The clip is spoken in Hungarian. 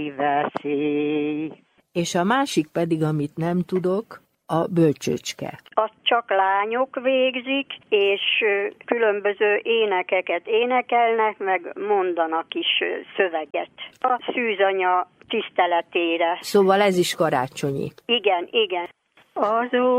veszély. És a másik pedig, amit nem tudok, a bölcsőcske. Azt csak lányok végzik, és különböző énekeket énekelnek, meg mondanak is szöveget. A szűzanya tiszteletére. Szóval ez is karácsonyi. Igen, igen. Azóta